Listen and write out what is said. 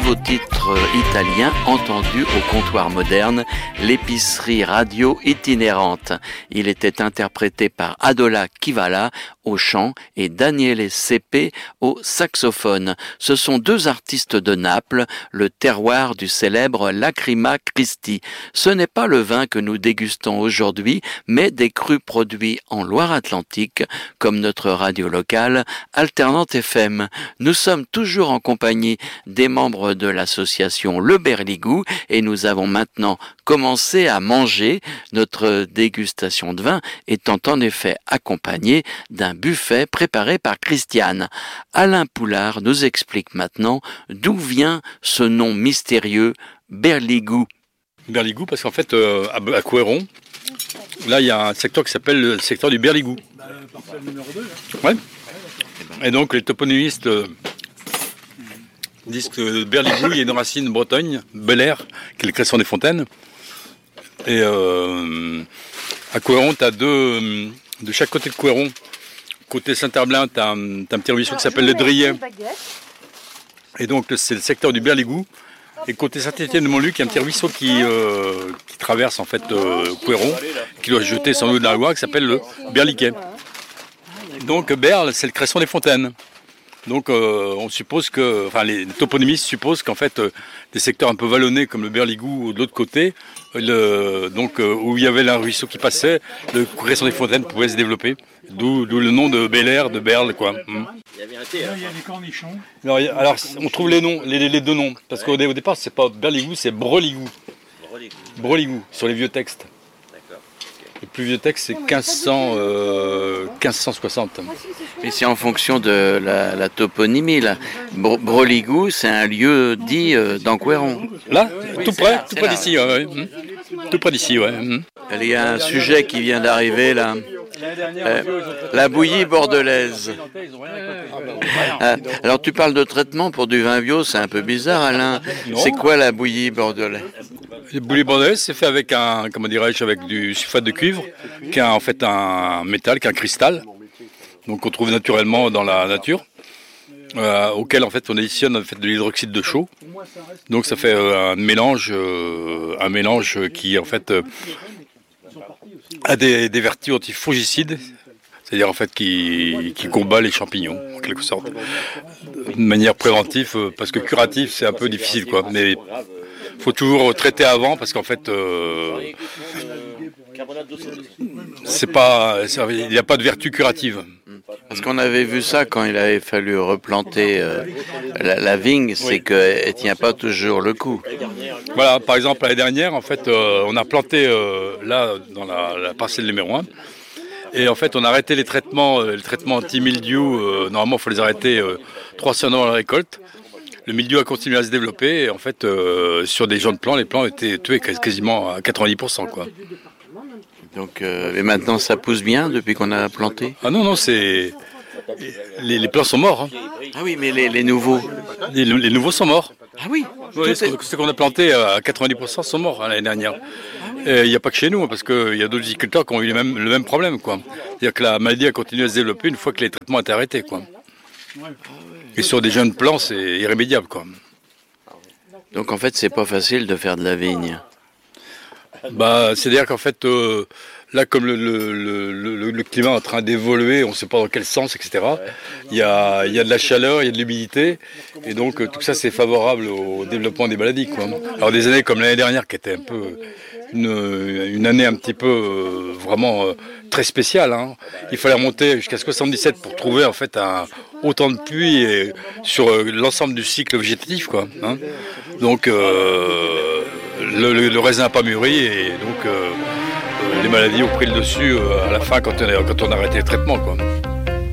nouveau titre italien entendu au comptoir moderne, l'épicerie radio itinérante. Il était interprété par Adola Kivala au chant et Daniele Sepe au saxophone. Ce sont deux artistes de Naples, le terroir du célèbre Lacrima Christi. Ce n'est pas le vin que nous dégustons aujourd'hui, mais des crus produits en Loire-Atlantique, comme notre radio locale, Alternante FM. Nous sommes toujours en compagnie des membres de l'association Le Berligou et nous avons maintenant commencé à manger. Notre dégustation de vin étant en effet accompagnée d'un buffet préparé par Christiane. Alain Poulard nous explique maintenant d'où vient ce nom mystérieux Berligou. Berligou parce qu'en fait à Couëron, là il y a un secteur qui s'appelle le secteur du Berligou. Parcelle numéro 2 là. Ouais. Et donc les toponymistes disent que Berligou, il y a une racine bretonne, Belair, qui est le cresson des fontaines. Et à Couëron, tu as de chaque côté de Couëron, côté Saint-Herblain, tu as un petit ruisseau qui s'appelle le Driet. Et donc c'est le secteur du Berligou. Et côté Saint-Étienne-de-Montluc, il y a un petit ruisseau qui traverse en fait Couëron, qui doit jeter son eau dans la Loire, qui s'appelle le Berliquet. Donc Berle, c'est le cresson des fontaines. Donc on suppose que, enfin les toponymistes supposent qu'en fait des secteurs un peu vallonnés comme le Berligou de l'autre côté, où il y avait un ruisseau qui passait, le cresson des fontaines pouvait se développer. D'où le nom de Belair, de Berle, quoi. Il y avait un thé. Là, il y a des cornichons. Alors on trouve les noms, les deux noms, parce qu'au départ c'est pas Berligou, c'est Breligou. Breligou sur les vieux textes. Le plus vieux texte, c'est 1560. Et c'est en fonction de la toponymie, là. Breligou, c'est un lieu dit dans Couëron. Là, tout près d'ici, ouais. Tout près d'ici, ouais. Il y a un sujet qui vient d'arriver, là. La bouillie bordelaise. Alors tu parles de traitement pour du vin bio, c'est un peu bizarre, Alain. C'est quoi la bouillie bordelaise? La bouillie bordelaise, c'est fait avec avec du sulfate de cuivre, qui est en fait un métal, qui est un cristal, donc qu'on trouve naturellement dans la nature, auquel en fait on additionne en fait de l'hydroxyde de chaux. Donc ça fait un mélange qui en fait a des vertus antifongicides, c'est-à-dire en fait qui combat les champignons en quelque sorte, de manière préventive, parce que curatif c'est un peu difficile quoi, mais faut toujours traiter avant parce qu'en fait il n'y a pas de vertu curative. Parce qu'on avait vu ça quand il avait fallu replanter la vigne, c'est qu'elle ne tient pas toujours le coup. Voilà, par exemple l'année dernière, en fait, on a planté là dans la parcelle numéro 1, et en fait on a arrêté les traitements anti-mildiou. Normalement il faut les arrêter 3 semaines avant la récolte. Le mildiou a continué à se développer et en fait sur des jeunes plants, les plants étaient tués quasiment à 90%, quoi. Donc, et maintenant ça pousse bien depuis qu'on a planté? Ah non, c'est... Les plants sont morts. Hein. Ah oui, mais les nouveaux? Les nouveaux sont morts. Ah oui, ceux qu'on a plantés à 90% sont morts l'année dernière. Il n'y a pas que chez nous, parce qu'il y a d'autres viticulteurs qui ont eu le même problème, quoi. C'est-à-dire que la maladie a continué à se développer une fois que les traitements étaient arrêtés, quoi. Et sur des jeunes plants, c'est irrémédiable, quoi. Donc en fait, c'est pas facile de faire de la vigne. C'est-à-dire qu'en fait, là, comme le climat est en train d'évoluer, on ne sait pas dans quel sens, etc. Il y a de la chaleur, il y a de l'humidité, et donc tout ça, c'est favorable au développement des maladies, quoi. Alors des années comme l'année dernière, qui était un peu une année un petit peu vraiment très spéciale, hein. Il fallait remonter jusqu'à 77 pour trouver en fait autant de pluie sur l'ensemble du cycle végétatif, quoi, hein. Donc le raisin n'a pas mûri et donc les maladies ont pris le dessus à la fin quand on a arrêté le traitement, quoi.